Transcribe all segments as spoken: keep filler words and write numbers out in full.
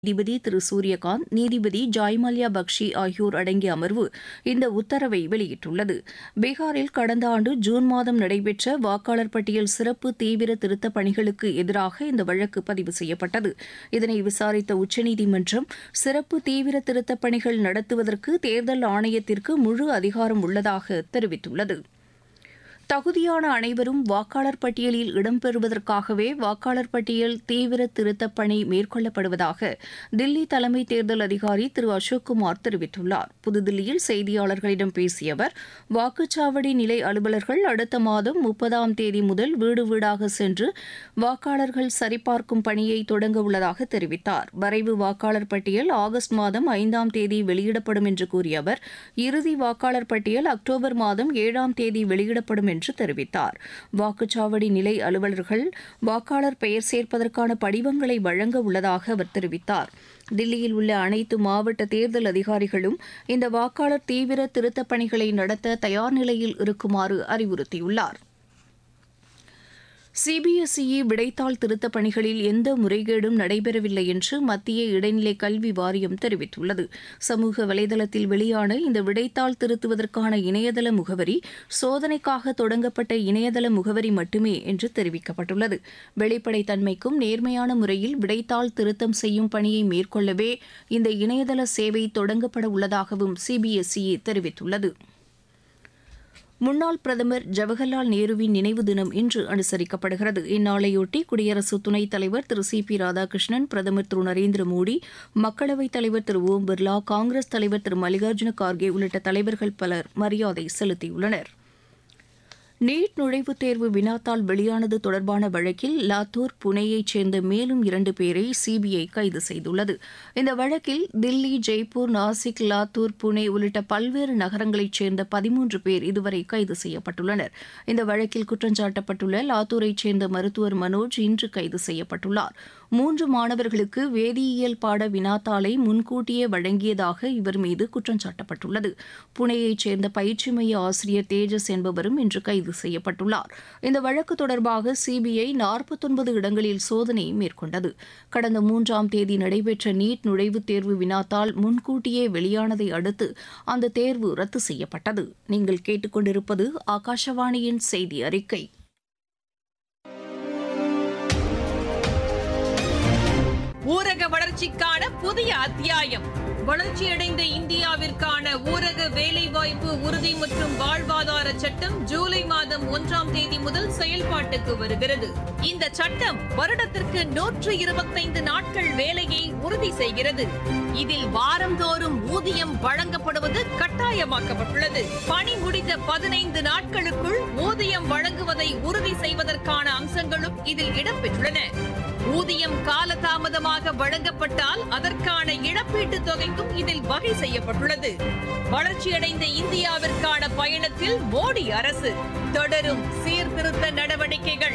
நீதிபதி திரு சூரியகாந்த், நீதிபதி ஜாய்மல்யா பக்ஷி ஆகியோர் அடங்கிய அமர்வு இந்த உத்தரவை வெளியிட்டுள்ளது. பீகாரில் கடந்த ஆண்டு ஜூன் மாதம் நடைபெற்ற வாக்காளர் பட்டியல் சிறப்பு தீவிர திருத்தப் பணிகளுக்கு எதிராக இந்த வழக்கு பதிவு செய்யப்பட்டது. இதனை விசாரித்த உச்சநீதிமன்றம், சிறப்பு தீவிர திருத்தப் பணிகள் நடத்துவதற்கு தேர்தல் ஆணையத்திற்கு முழு அதிகாரம் உள்ளதாக தெரிவித்துள்ளது. தகுதியான அனைவரும் வாக்காளர் பட்டியலில் இடம்பெறுவதற்காகவே வாக்காளர் பட்டியல் தீவிர திருத்தப் பணி மேற்கொள்ளப்படுவதாக தில்லி தலைமை தேர்தல் அதிகாரி திரு அசோக்குமார் தெரிவித்துள்ளார். புதுதில்லியில் செய்தியாளர்களிடம் பேசிய அவர், வாக்குச்சாவடி நிலை அலுவலர்கள் அடுத்த மாதம் முப்பதாம் தேதி முதல் வீடு வீடாக சென்று வாக்காளர்கள் சரிபார்க்கும் பணியை தொடங்க உள்ளதாக தெரிவித்தார். வரைவு வாக்காளர் பட்டியல் ஆகஸ்ட் மாதம் ஐந்தாம் தேதி வெளியிடப்படும் என்று கூறிய அவர், இறுதி வாக்காளர் பட்டியல் அக்டோபர் மாதம் ஏழாம் தேதி வெளியிடப்படும் என்று என்று தெரிவித்தார். வாக்குச்சாவடி நிலை அலுவலர்கள் வாக்காளர் பெயர் சேர்ப்பதற்கான படிவங்களை வழங்க உள்ளதாக அவர் தெரிவித்தார். தில்லியில் உள்ள அனைத்து மாவட்ட தேர்தல் அதிகாரிகளும் இந்த வாக்காளர் தீவிர திருத்தப் பணிகளை நடத்த தயார் நிலையில் இருக்குமாறு அறிவுறுத்தியுள்ளார். சிபிஎஸ்இ விடைத்தாள் திருத்தப் பணிகளில் எந்த முறைகேடும் நடைபெறவில்லை என்று மத்திய இடைநிலை கல்வி வாரியம் தெரிவித்துள்ளது. சமூக வலைதளத்தில் வெளியான இந்த விடைத்தாள் திருத்துவதற்கான இணையதள முகவரி சோதனைக்காக தொடங்கப்பட்ட இணையதள முகவரி மட்டுமே என்று தெரிவிக்கப்பட்டுள்ளது. வெளிப்படைத்தன்மைக்கும் நேர்மையான முறையில் விடைத்தாள் திருத்தம் செய்யும் பணியை மேற்கொள்ளவே இந்த இணையதள சேவை தொடங்கப்பட உள்ளதாகவும் சிபிஎஸ்இ தெரிவித்துள்ளது. முன்னாள் பிரதமர் ஜவஹர்லால் நேருவின் நினைவு தினம் இன்று அனுசரிக்கப்படுகிறது. இந்நாளையொட்டி குடியரசு துணைத் தலைவர் திரு சி பி ராதாகிருஷ்ணன், பிரதமர் திரு நரேந்திர மோடி, மக்களவைத் தலைவர் திரு ஓம் பிர்லா, காங்கிரஸ் தலைவர் திரு மல்லிகார்ஜுன கார்கே உள்ளிட்ட தலைவர்கள் பலர் மரியாதை செலுத்தியுள்ளனர். நீட் நுழைவுத் தேர்வு வினாத்தாள் வெளியானது தொடர்பான வழக்கில் லாத்தூர், புனேயைச் சேர்ந்த மேலும் இரண்டு பேரை சிபிஐ கைது செய்துள்ளது. இந்த வழக்கில் தில்லி, ஜெய்ப்பூர், நாசிக், லாத்தூர், புனே உள்ளிட்ட பல்வேறு நகரங்களைச் சேர்ந்த பதிமூன்று பேர் இதுவரை கைது செய்யப்பட்டுள்ளனர். இந்த வழக்கில் குற்றஞ்சாட்டப்பட்டுள்ள லாத்தூரைச் சேர்ந்த மருத்துவர் மனோஜ் இன்று கைது செய்யப்பட்டுள்ளார். மூன்று மாணவர்களுக்கு வேதியியல் பாட வினாத்தாளை முன்கூட்டியே வழங்கியதாக இவர் மீது குற்றஞ்சாட்டப்பட்டுள்ளது. புனேயைச் சேர்ந்த பயிற்சி மைய ஆசிரியர் தேஜஸ் என்பவரும் இன்று கைது செய்யப்பட்டுள்ளார். இந்த வழக்கு தொடர்பாக சிபிஐ நாற்பத்தொன்பது இடங்களில் சோதனை மேற்கொண்டது. கடந்த மூன்றாம் தேதி நடைபெற்ற நீட் நுழைவுத் தேர்வு வினாத்தாள் முன்கூட்டியே வெளியானதை அடுத்து அந்த தேர்வு ரத்து செய்யப்பட்டது. நீங்கள் கேட்டுக்கொண்டிருப்பது ஆகாஷவாணியின் செய்தி அறிக்கை. ஊரக வளர்ச்சிக்கான புதிய அத்தியாயம். வளர்ச்சியடைந்த இந்தியாவிற்கான ஊரக வேலைவாய்ப்பு உறுதி மற்றும் வாழ்வாதார சட்டம் ஜூலை மாதம் ஒன்றாம் தேதி முதல் செயல்பாட்டுக்கு வருகிறது. இந்த சட்டம் வருடத்திற்கு நூற்று இருபத்தைந்து நாட்கள் வேலையை உறுதி செய்கிறது. இதில் வாரந்தோறும் ஊதியம் வழங்கப்படுவது கட்டாயமாக்கப்பட்டுள்ளது. பணி முடிந்த பதினைந்து நாட்களுக்குள் ஊதியம் வழங்குவதை உறுதி செய்வதற்கான அம்சங்களும் இதில் இடம்பெற்றுள்ளன. ஊதியம் காலதாமதமாக வழங்கப்பட்டால் அதற்கான இழப்பீட்டுத் தொகைக்கும் இதில் வகை செய்யப்பட்டுள்ளது. வளர்ச்சியடைந்த இந்தியாவிற்கான பயணத்தில் மோடி அரசு தொடரும் சீர்திருத்த நடவடிக்கைகள்.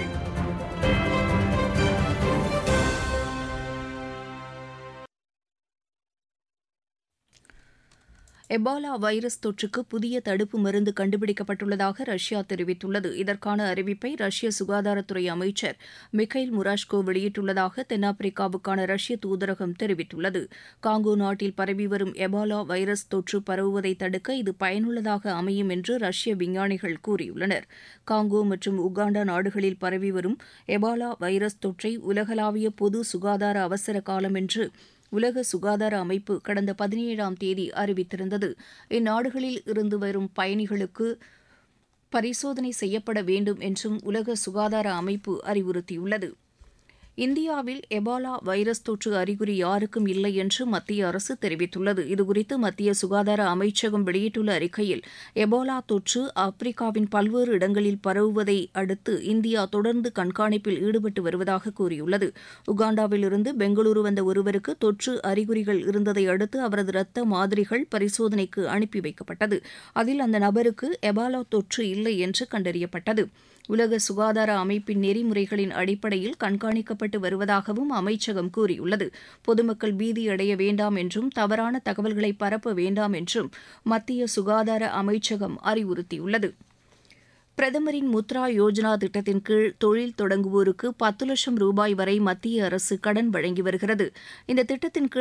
எபாலா வைரஸ் தொற்றுக்கு புதிய தடுப்பு மருந்து கண்டுபிடிக்கப்பட்டுள்ளதாக ரஷ்யா தெரிவித்துள்ளது. இதற்கான அறிவிப்பை ரஷ்ய சுகாதாரத்துறை அமைச்சர் மிகைல் முராஷ்கோ வெளியிட்டுள்ளதாக தென்னாப்பிரிக்காவுக்கான ரஷ்ய தூதரகம் தெரிவித்துள்ளது. காங்கோ நாட்டில் பரவி வரும் எபாலா வைரஸ் தொற்று பரவுவதை தடுக்க இது பயனுள்ளதாக அமையும் என்று ரஷ்ய விஞ்ஞானிகள் கூறியுள்ளனர். காங்கோ மற்றும் உகாண்டா நாடுகளில் பரவி வரும் எபாலா வைரஸ் தொற்றை உலகளாவிய பொது சுகாதார அவசர காலம் என்று உலக சுகாதார அமைப்பு கடந்த பதினேழாம் தேதி அறிவித்திருந்தது. இந்நாடுகளில் இருந்து வரும் பயணிகளுக்கு பரிசோதனை செய்யப்பட வேண்டும் என்றும் உலக சுகாதார அமைப்பு அறிவுறுத்தியுள்ளது. இந்தியாவில் எபாலா வைரஸ் தொற்று அறிகுறி யாருக்கும் இல்லை என்று மத்திய அரசு தெரிவித்துள்ளது. இதுகுறித்து மத்திய சுகாதார அமைச்சகம் வெளியிட்டுள்ள அறிக்கையில், எபோலா தொற்று ஆப்பிரிக்காவின் பல்வேறு இடங்களில் பரவுவதை அடுத்து இந்தியா தொடர்ந்து கண்காணிப்பில் ஈடுபட்டு வருவதாக கூறியுள்ளது. உகாண்டாவிலிருந்து பெங்களூரு வந்த ஒருவருக்கு தொற்று அறிகுறிகள் இருந்ததை அடுத்து அவரது இரத்த மாதிரிகள் பரிசோதனைக்கு அனுப்பி வைக்கப்பட்டது. அதில் அந்த நபருக்கு எபாலா தொற்று இல்லை என்று கண்டறியப்பட்டது. உலக சுகாதார அமைப்பின் நெறிமுறைகளின் அடிப்படையில் கண்காணிக்கப்பட்டு வருவதாகவும் அமைச்சகம் கூறியுள்ளது. பொதுமக்கள் பீதியடைய வேண்டாம் என்றும் தவறான தகவல்களை பரப்ப வேண்டாம் என்றும் மத்திய சுகாதார அமைச்சகம் அறிவுறுத்தியுள்ளது. பிரதமரின் முத்ரா யோஜனா திட்டத்தின் கீழ் தொழில் தொடங்குவோருக்கு பத்து லட்சம் ரூபாய் வரை மத்திய அரசு கடன் வழங்கி வருகிறது. இந்த திட்டத்தின் கீழ்